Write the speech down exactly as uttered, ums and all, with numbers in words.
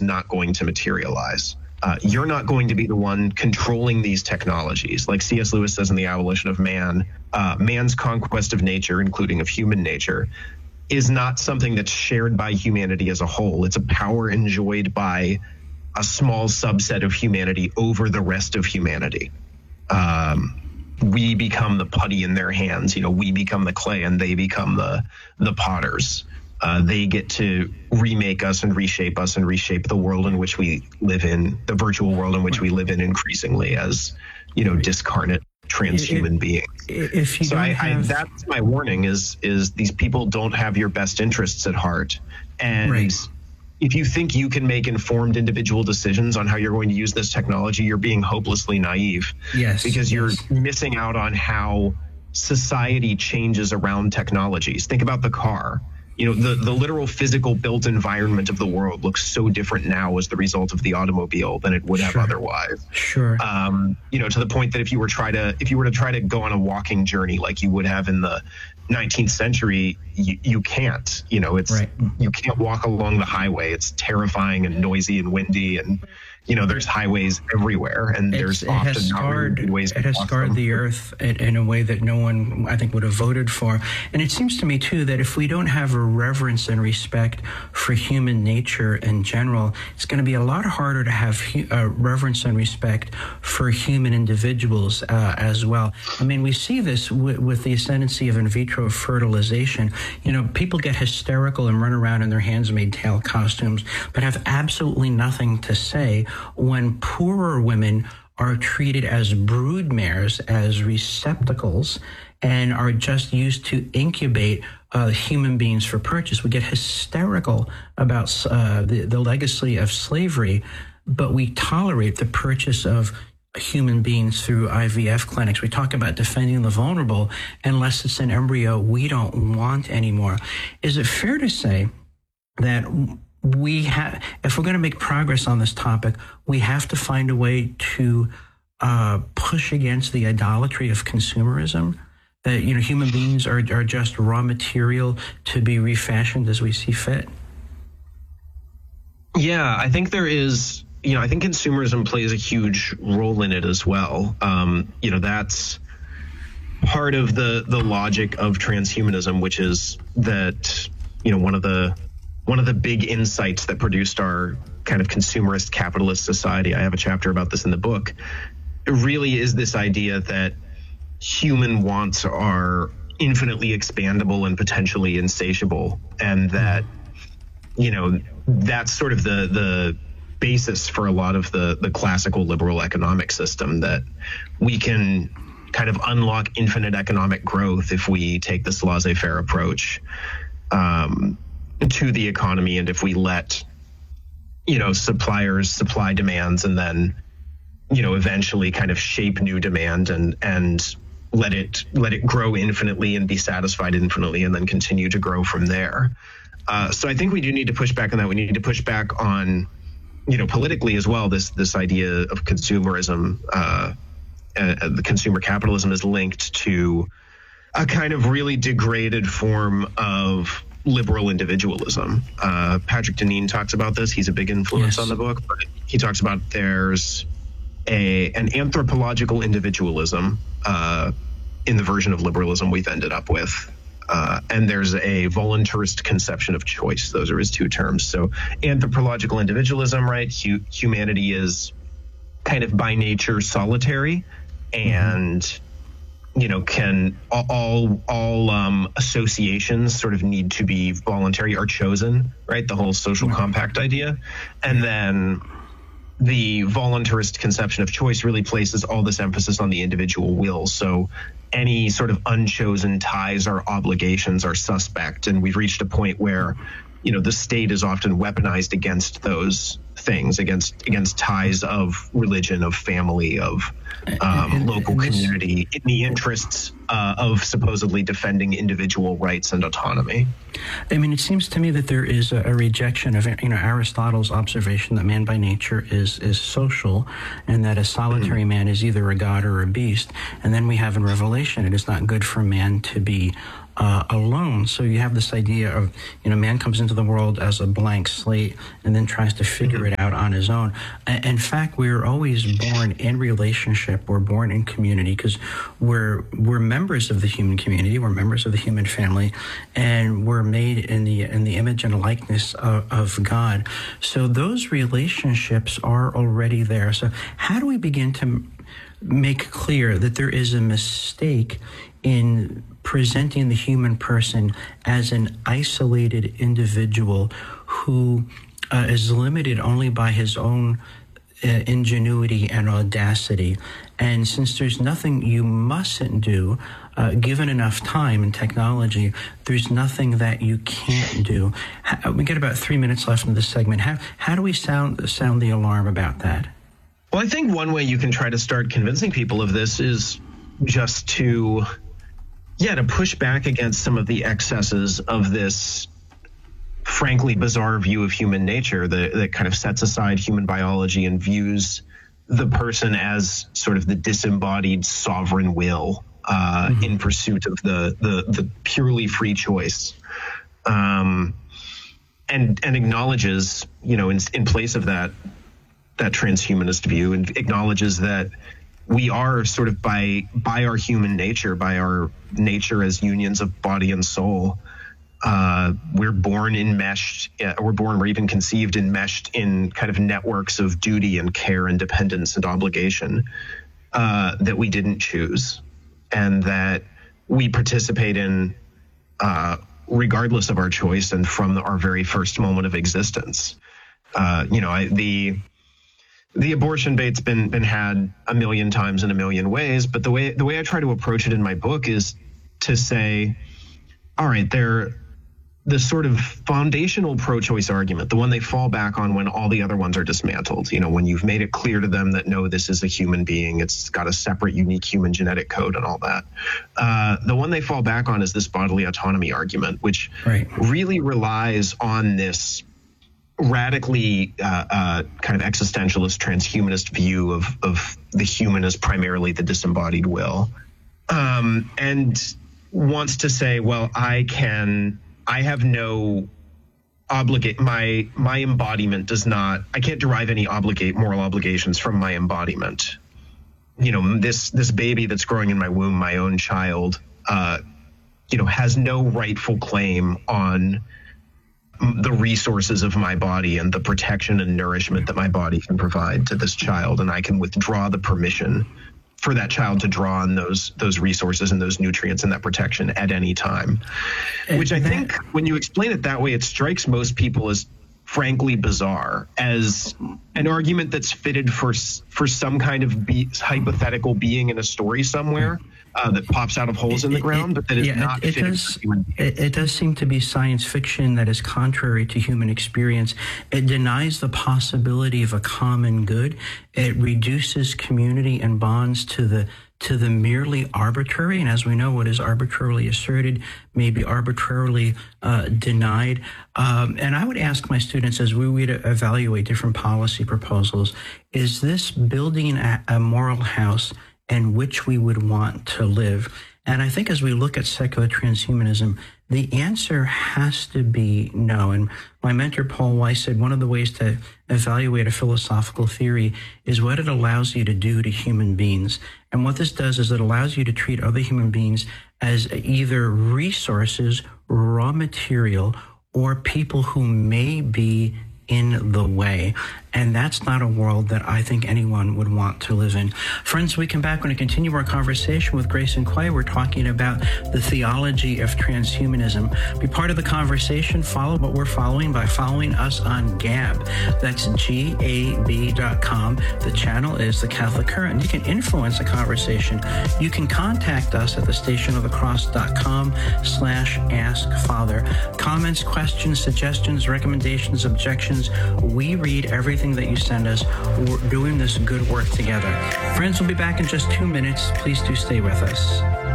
not going to materialize. Uh, you're not going to be the one controlling these technologies. Like C S Lewis says in The Abolition of Man, uh, man's conquest of nature, including of human nature, is not something that's shared by humanity as a whole. It's a power enjoyed by a small subset of humanity over the rest of humanity. Um, we become the putty in their hands. You know, we become the clay and they become the the potters. Uh, they get to remake us and reshape us and reshape the world in which we live in, the virtual world in which we live in increasingly as, you know, discarnate transhuman it, beings. If you so don't I, have... I, that's my warning is, is these people don't have your best interests at heart. And right. if you think you can make informed individual decisions on how you're going to use this technology, you're being hopelessly naive. Yes. Because you're yes. missing out on how society changes around technologies. Think about the car. You know, the, the literal physical built environment of the world looks so different now as the result of the automobile than it would have sure. otherwise. Sure. Um, you know, to the point that if you were try to if you were to try to go on a walking journey like you would have in the nineteenth century, you, you can't. You know, it's right. you can't walk along the highway. It's terrifying and noisy and windy, and you know, there's highways everywhere, and it's, there's it often has scarred, not ways. It has scarred them. the earth in, in a way that no one, I think, would have voted for. And it seems to me too that if we don't have a reverence and respect for human nature in general, it's going to be a lot harder to have uh, reverence and respect for human individuals uh, as well. I mean, we see this w- with the ascendancy of in vitro fertilization. You know, people get hysterical and run around in their handsmaid tale costumes, but have absolutely nothing to say when poorer women are treated as broodmares, as receptacles, and are just used to incubate uh, human beings for purchase. We get hysterical about uh, the, the legacy of slavery, but we tolerate the purchase of human beings through I V F clinics. We talk about defending the vulnerable unless it's an embryo we don't want anymore. Is it fair to say that we have, if we're going to make progress on this topic, we have to find a way to uh, push against the idolatry of consumerism? That, you know, human beings are, are just raw material to be refashioned as we see fit? Yeah, I think there is, you know, I think consumerism plays a huge role in it as well. Um, you know, that's part of the, the logic of transhumanism, which is that, you know, one of the One of the big insights that produced our kind of consumerist capitalist society, I have a chapter about this in the book, it really is this idea that human wants are infinitely expandable and potentially insatiable, and that, you know, that's sort of the the basis for a lot of the the classical liberal economic system, that we can kind of unlock infinite economic growth if we take this laissez-faire approach Um, to the economy, and if we let, you know, suppliers supply demands and then, you know, eventually kind of shape new demand and and let it let it grow infinitely and be satisfied infinitely and then continue to grow from there. Uh, so I think we do need to push back on that. We need to push back on, you know, politically as well, this this idea of consumerism. Uh, uh, the consumer capitalism is linked to a kind of really degraded form of liberal individualism. Uh, Patrick Deneen talks about this. He's a big influence yes. on the book, but he talks about there's a an anthropological individualism uh, in the version of liberalism we've ended up with. Uh, and there's a voluntarist conception of choice. Those are his two terms. So anthropological individualism, right? Hu- humanity is kind of by nature solitary, and you know, can all all um, associations sort of need to be voluntary or chosen, right? The whole social compact idea. And then the voluntarist conception of choice really places all this emphasis on the individual will. So any sort of unchosen ties or obligations are suspect. And we've reached a point where, you know, the state is often weaponized against those things, against against ties of religion, of family, of um, and, local and this, community, in the interests uh, of supposedly defending individual rights and autonomy. I mean, it seems to me that there is a, a rejection of, you know, Aristotle's observation that man by nature is is social, and that a solitary mm-hmm. man is either a god or a beast. And then we have in Revelation, it is not good for man to be uh, alone. So you have this idea of, you know, man comes into the world as a blank slate and then tries to figure mm-hmm. it out on his own. In fact, we're always born in relationship. We're born in community because we're we're members of the human community. We're members of the human family, and we're made in the in the image and likeness of, of God. So those relationships are already there. So how do we begin to make clear that there is a mistake in presenting the human person as an isolated individual who uh, is limited only by his own uh, ingenuity and audacity? And since there's nothing you mustn't do, uh, given enough time and technology, there's nothing that you can't do. How, we get about three minutes left in this segment. How, how do we sound sound the alarm about that? Well, I think one way you can try to start convincing people of this is just to, yeah, to push back against some of the excesses of this frankly bizarre view of human nature that, that kind of sets aside human biology and views the person as sort of the disembodied sovereign will uh, mm-hmm. in pursuit of the, the, the purely free choice. Um, and, and acknowledges, you know, in, in place of that, that transhumanist view, and acknowledges that we are sort of by by our human nature, by our nature as unions of body and soul, uh, we're born enmeshed, uh, we're born or even conceived enmeshed in kind of networks of duty and care and dependence and obligation uh, that we didn't choose, and that we participate in uh, regardless of our choice and from our very first moment of existence. Uh, you know, I, the The abortion bait's been been had a million times in a million ways, but the way the way I try to approach it in my book is to say, all right, they're the sort of foundational pro-choice argument, the one they fall back on when all the other ones are dismantled. You know, when you've made it clear to them that no, this is a human being, it's got a separate, unique human genetic code and all that. Uh, the one they fall back on is this bodily autonomy argument, which right. really relies on this radically uh, uh, kind of existentialist transhumanist view of, of the human as primarily the disembodied will, um, and wants to say, well, I can, I have no obligate, my, my embodiment does not, I can't derive any obligate moral obligations from my embodiment. You know, this, this baby that's growing in my womb, my own child, uh, you know, has no rightful claim on the resources of my body and the protection and nourishment that my body can provide to this child. And I can withdraw the permission for that child to draw on those those resources and those nutrients and that protection at any time. And which I that, think when you explain it that way, it strikes most people as frankly bizarre, as an argument that's fitted for for some kind of be, hypothetical being in a story somewhere. Uh, that pops out of holes in the ground, but that is yeah, not it, it does, it, it does seem to be science fiction that is contrary to human experience. It denies the possibility of a common good. It reduces community and bonds to the to the merely arbitrary. And as we know, what is arbitrarily asserted may be arbitrarily uh, denied. Um, and I would ask my students, as we would evaluate different policy proposals, is this building a, a moral house in which we would want to live? And I think as we look at secular transhumanism, the answer has to be no. And my mentor, Paul Weiss, said one of the ways to evaluate a philosophical theory is what it allows you to do to human beings. And what this does is it allows you to treat other human beings as either resources, raw material, or people who may be in the way. And that's not a world that I think anyone would want to live in. Friends, we come back. We're going to continue our conversation with Grayson Quay. We're talking about the theology of transhumanism. Be part of the conversation. Follow what we're following by following us on Gab. That's G A B dot com. The channel is The Catholic Current. You can influence the conversation. You can contact us at the station of the cross dot com slash ask father. Comments, questions, suggestions, recommendations, objections. We read everything that you send us. We're doing this good work together. Friends, we'll be back in just two minutes. Please do stay with us.